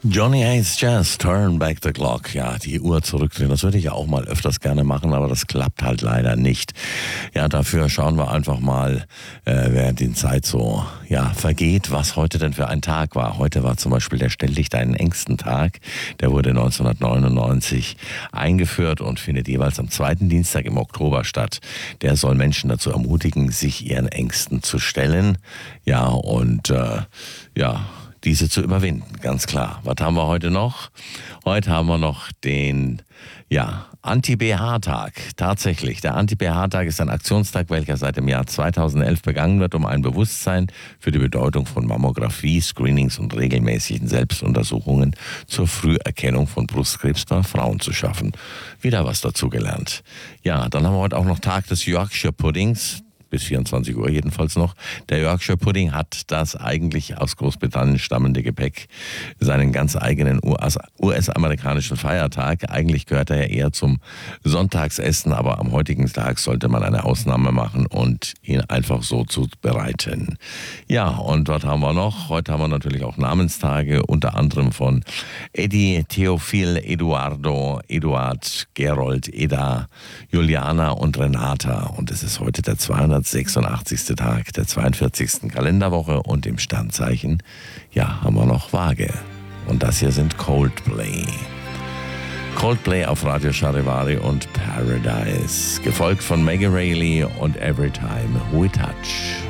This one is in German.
Johnny Hates Jazz, Turn Back the Clock. Ja, die Uhr zurückdrehen, das würde ich ja auch mal öfters gerne machen, aber das klappt halt leider nicht. Ja, dafür schauen wir einfach mal, während die Zeit so vergeht, was heute denn für ein Tag war. Heute war zum Beispiel der Stell dich deinen Ängsten-Tag. Der wurde 1999 eingeführt und findet jeweils am zweiten Dienstag im Oktober statt. Der soll Menschen dazu ermutigen, sich ihren Ängsten zu stellen. Ja, und diese zu überwinden, ganz klar. Was haben wir heute noch? Heute haben wir noch den Anti-BH-Tag. Tatsächlich, der Anti-BH-Tag ist ein Aktionstag, welcher seit dem Jahr 2011 begangen wird, um ein Bewusstsein für die Bedeutung von Mammographie, Screenings und regelmäßigen Selbstuntersuchungen zur Früherkennung von Brustkrebs bei Frauen zu schaffen. Wieder was dazu gelernt. Ja, dann haben wir heute auch noch Tag des Yorkshire Puddings. Bis 24 Uhr jedenfalls noch. Der Yorkshire Pudding hat das eigentlich aus Großbritannien stammende Gepäck seinen ganz eigenen US-amerikanischen Feiertag. Eigentlich gehört er ja eher zum Sonntagsessen, aber am heutigen Tag sollte man eine Ausnahme machen und ihn einfach so zubereiten. Ja, und was haben wir noch? Heute haben wir natürlich auch Namenstage, unter anderem von Eddie, Theophil, Eduardo, Eduard, Gerold, Eda, Juliana und Renata. Und es ist heute der 286. Tag der 42. Kalenderwoche und im Sternzeichen, haben wir noch Waage. Und das hier sind Coldplay. Coldplay auf Radio Charivari und Paradise. Gefolgt von Maggie Reilly und Every Time We Touch.